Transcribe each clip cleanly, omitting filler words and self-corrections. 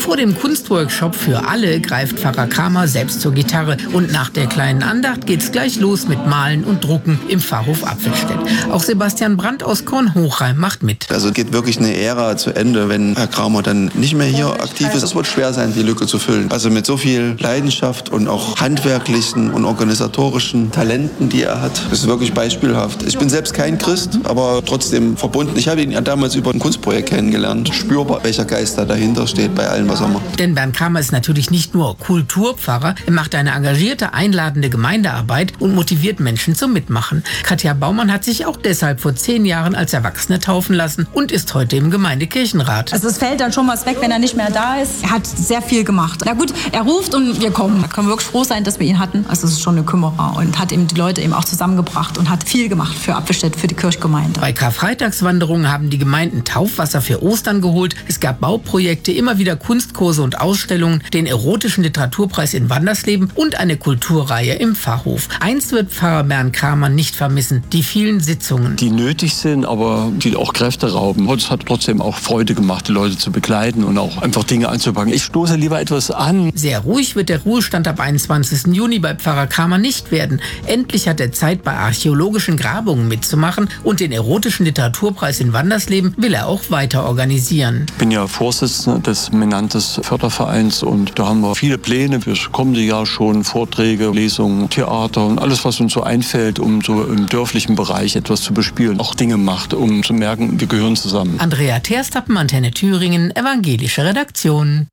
Vor dem Kunstworkshop für alle greift Pfarrer Kramer selbst zur Gitarre. Und nach der kleinen Andacht geht's gleich los mit Malen und Drucken im Pfarrhof Apfelstedt. Auch Sebastian Brandt aus Kornhochheim macht mit. Also geht wirklich eine Ära zu Ende, wenn Herr Kramer dann nicht mehr hier aktiv ist. Es wird schwer sein, die Lücke zu füllen. Also mit so viel Leidenschaft und auch handwerklichen und organisatorischen Talenten, die er hat, ist wirklich beispielhaft. Ich bin selbst kein Christ, aber trotzdem verbunden. Ich habe ihn ja damals über ein Kunstprojekt kennengelernt. Spürbar, welcher Geist da dahinter steht bei allem, was er macht. Denn Bernd Kramer ist natürlich nicht nur Kulturpfarrer, er macht eine engagierte, einladende Gemeindearbeit und motiviert Menschen zum Mitmachen. Katja Baumann hat sich auch deshalb vor 10 Jahren als Erwachsene taufen lassen und ist heute im Gemeindekirchenrat. Also es fällt dann schon was weg, wenn er nicht mehr da ist. Er hat sehr viel gemacht. Na gut, er ruft und wir kommen. Da können wir wirklich froh sein, dass wir ihn hatten. Also es ist schon eine Kümmerer und hat eben die Leute eben auch zusammengebracht und hat viel gemacht für Apfelstedt, für die Kirchgemeinde. Bei Karfreitagswanderungen haben die Gemeinden Taufwasser für Ostern geholt. Es gab Bauprojekte, immer wieder Kunstkurse und Ausstellungen, den erotischen Literaturpreis in Wandersleben und eine Kulturreihe im Pfarrhof. Eins wird Pfarrer Bernd Kramer nicht vermissen, die vielen Sitzungen. Die nötig sind, aber die auch Kräfte rauben. Es hat trotzdem auch Freude gemacht, die Leute zu begleiten und auch einfach Dinge anzupacken. Ich stoße lieber etwas an. Sehr ruhig wird der Ruhestand ab 21. Juni bei Pfarrer Kramer nicht werden. Endlich hat er Zeit, bei archäologischen Grabungen mitzumachen und den erotischen Literaturpreis in Wandersleben will er auch weiter organisieren. Ich bin ja Vorsitzender des Menantes Fördervereins und da haben wir viele Pläne fürs kommende Jahr schon, Vorträge, Lesungen, Theater und alles, was uns so einfällt, um so im dörflichen Bereich etwas zu bespielen, auch Dinge macht, um zu merken, wir gehören zusammen. Andrea Terstappen, Antenne Thüringen, evangelische Redaktion.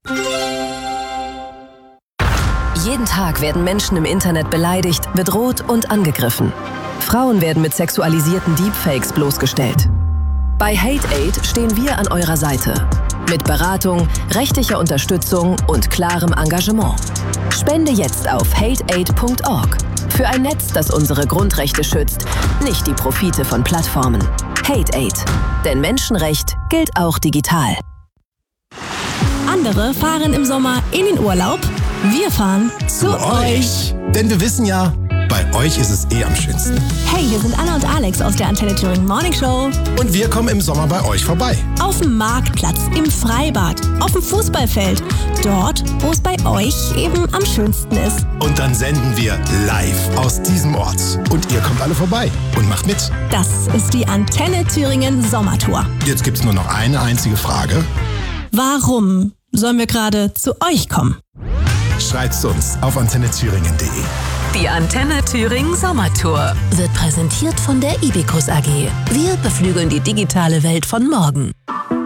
Jeden Tag werden Menschen im Internet beleidigt, bedroht und angegriffen. Frauen werden mit sexualisierten Deepfakes bloßgestellt. Bei HateAid stehen wir an eurer Seite. Mit Beratung, rechtlicher Unterstützung und klarem Engagement. Spende jetzt auf hateaid.org. Für ein Netz, das unsere Grundrechte schützt, nicht die Profite von Plattformen. HateAid. Denn Menschenrecht gilt auch digital. Andere fahren im Sommer in den Urlaub. Wir fahren zu euch. Denn wir wissen ja, bei euch ist es am schönsten. Hey, hier sind Anna und Alex aus der Antenne Thüringen Morning Show. Und wir kommen im Sommer bei euch vorbei. Auf dem Marktplatz, im Freibad, auf dem Fußballfeld. Dort, wo es bei euch eben am schönsten ist. Und dann senden wir live aus diesem Ort. Und ihr kommt alle vorbei und macht mit. Das ist die Antenne Thüringen Sommertour. Jetzt gibt's nur noch eine einzige Frage. Warum sollen wir gerade zu euch kommen? Schreibt's uns auf antennethüringen.de. Die Antenne Thüringen Sommertour wird präsentiert von der Ibicus AG. Wir beflügeln die digitale Welt von morgen.